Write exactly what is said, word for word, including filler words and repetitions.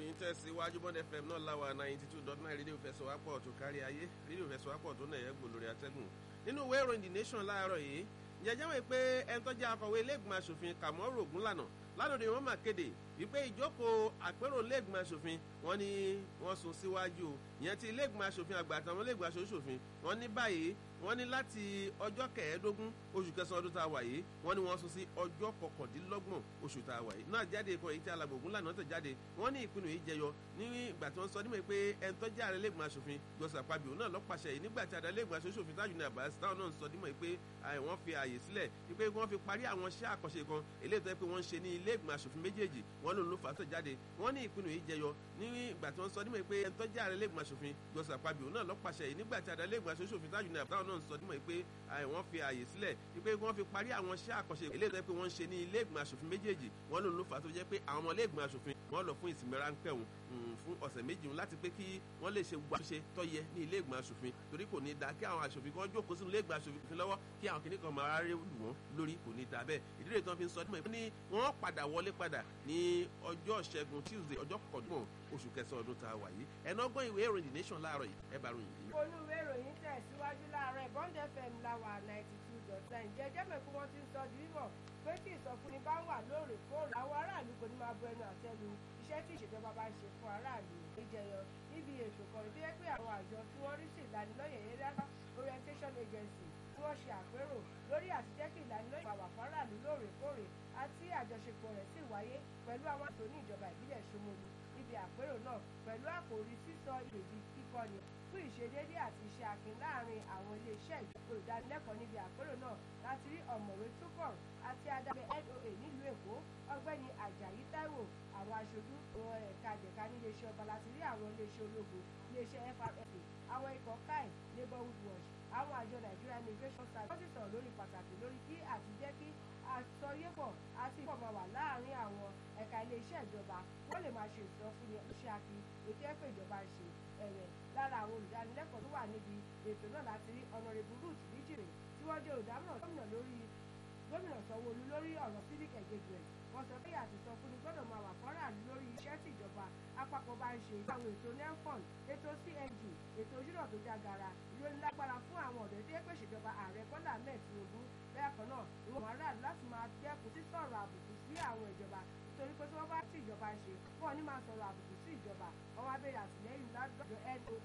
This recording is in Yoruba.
ìròyìn tẹ̀síwájú Bond F M náà láwa ninety two dot nine rédíò fẹsọ̀wápọ̀ tó kárí ayé rédíò fẹsọ̀wápọ̀ tó nà ẹ̀yẹ́ gbò lórí atẹ́gùn. nínú ìwé ìròyìn The Nation láàárọ̀ yìí jẹjẹ́ wọ́n pé ẹni tó jẹ́ akọ̀wé ilé-ìgbìmọ̀ asòfin Kàmọ́rù Ògúnlànà lánàá ni wọ́n máa kéde wípé ìjókòó àpérò ilé-ìgbìmọ̀ asòfin wọ́n ní wọ́n sún síwájú ìyẹn ti ilé-ìgbìmọ̀ asòfin àgbà àtàwọn ilé-ìgbìmọ̀ asòfin wọ́n ní báyìí wọ́n ní láti ọjọ́ kẹẹ̀ẹ́dógún oṣù kẹsàn-án ọdún tá a wà yìí wọ́n ní wọ́n sún sí ọjọ́ kọkàndínlọ́gbọ̀n oṣù tá a wà yìí náà jáde kan èyí tí alàgbò Ògúnlànà tẹ̀ jáde wọ́n ní ìpinnu yìí jẹyọ ní ìgbà tí wọ́n sọ nímọ̀ pé ẹni tó jẹ́ ààrẹ ilé-ìgbìmọ̀ asòfin Joseph Akpabio náà lọ́pàṣẹ yìí nígbà tí ààrẹ ilé-ìgbìmọ̀ asòfin Tajudeen Abbas táwọn náà sọ nímọ̀ pé wọ́n fi ààyè sílẹ̀ wípé wọ́n fi parí àwọn iṣẹ́ àkànṣe kan eléyìí tó yẹ pé wọ́n ń ṣe ní ilé-ìgbìmọ̀ asòfin méjèèjì wọ́n lòun ló fà á tó jáde wọ́n ní ìpinnu yìí jẹyọ ní ìgbà tí wọ́n sọ nímọ̀ pé ẹni tó jẹ́ ààrẹ ilé-ìgbìmọ̀ asòfin Joseph Akpabio náà lọ́pàṣẹ yìí nígbà tí ààrẹ ilé-ìgbìmọ̀ asòfin Tajudeen Abbas táwọn náà sọ nímọ̀ pé wọ́n fi ààyè sílẹ̀ wípé wọ́n fi parí àwọn iṣẹ́ àkànṣe eléyìí tó yẹ pé wọ́n ń ṣe ní ilé-ìgbìmọ̀ asòfin méjèèjì wọ́n lòun ló fà á tó jẹ́ pé àwọn ọmọ ilé-ìgbìmọ̀ asòfin wọ́n lọ fún ìsinmi ráńpẹ́ òun fún ọ̀sẹ̀ méjì láti pé kí wọ́n lè ṣe gbogbo àṣẹ tó yẹ ní ilé ìgbìmọ̀ asòfin torí kò ní da kí àwọn asòfin kan jókòó sínú ilé ìgbìmọ̀ asòfin lọ́wọ́ kí àwọn kìnnìkan máa rárẹ̀ lù wọ́n lórí kò ní da bẹ́ẹ̀ ìdílé tí wọ́n fi ń sọ ọdún mọ́ ní wọ́n padà wọlé padà ní ọjọ́ ṣẹ́gun Tuesday ọjọ́ kọ̀ọ̀dúnmọ̀ oṣù kẹsàn-án ọdún tá a wà yìí ẹ̀nà ọgbọ́n ìwé ìròyìn The Nation láàárọ̀ yìí ẹ bá ròyìn yìí. olúwe ìròyìn tẹ̀síwájú láàárọ̀ Bond F M láwà ninety two dot nine jẹjẹ́ mẹ́kún wọn ti ń sọ di mímọ̀ pé tí ìsọfúnni bá wà lóòrèkóòrè àwọn aráàlú kò ní máa bu ẹnu àtẹ́lu iṣẹ́ tí ìṣèjọba bá ń ṣe fún aráàlú ìjẹyọ níbi ètò kan tó yẹ pé àwọn àjọ tí wọ́n rí sí ìlanilọ́yẹ̀ area orientation agency tí wọ́n ṣe àpérò lórí àtijẹ́ kí ìlanilọ́yẹ̀ wà fún aráàlú lóòrèkóòrè àti àjọṣepọ̀ rẹ̀ sì wáyé pẹ̀lú àwọn àtò ní ìjọba ìbílẹ̀ Ṣómólú níbi àpérò náà pẹ̀lú àkòrí sísọ ìdèdí kíkọ́ni fún ìṣedédé àti iṣẹ́ akin láàrin àwọn iléeṣẹ́ ìjọba olùdánilẹ́kọ̀ọ́ níbi àpérò náà láti rí ọ̀mọ̀wé Túkọ̀ àti adájọ́ N O A nílùú Èkó ọ̀gbẹ́ni Àjàyí Táíwò àwọn aṣojú ẹ̀ka àjẹká níléeṣẹ́ ọba láti rí àwọn iléeṣẹ́ ológun iléeṣẹ́ F R S A àwọn ikọ̀ kai neighborhood watch àwọn àjọ Nigeria Immigration Service wọ́n sì sọ̀rọ̀ lórí pàtàkì lórí kí àti jẹ́ kí àsọyépọ̀ àti ìpọ̀ máa wà láàrin àwọn ẹ̀ka iléeṣẹ́ ìjọba wọ́n lè máa ṣe ìsọfúnni iṣẹ́ akin ètò ẹ̀fọ́ ìjọba ṣe ẹ̀rẹ̀ lára àwọn olùdánilẹ́kọ̀ọ́ tó wà níbi ètò náà láti rí Honourable Ruth Bíjìrè tí wọ́n jẹ́ olùdámọ̀ràn gómìnà lórí gómìnà Sanwó-Olú lórí ọ̀rọ̀ civic engagement wọ́n sọ pé àtìsọfúnni gbọ́dọ̀ máa wà fọ́nrán lórí iṣẹ́ tí ìjọba àpapọ̀ bá ń ṣe àwọn ètò nelfon ètò C N G ètò ojúnà tó jágara ìrónilágbára fún àwọn ọ̀dọ́ tí ẹgbẹ́ ìṣèjọba ààrẹ Bọ́lá Ahmed Tinubu bẹ́ẹ̀ kan náà ìwọ̀n aráàlú láti máa dẹ́kun sísọ̀rọ̀ àbùkù sí àwọn ìjọba nítorí pé tí wọ́n bá tí ìjọba ṣe wọ́n ní máa sọ̀rọ̀ àbùkù sí ìjọba wọ́n wá bẹ̀rẹ̀ àtìlẹ́yìn ládọ́jọ́ N O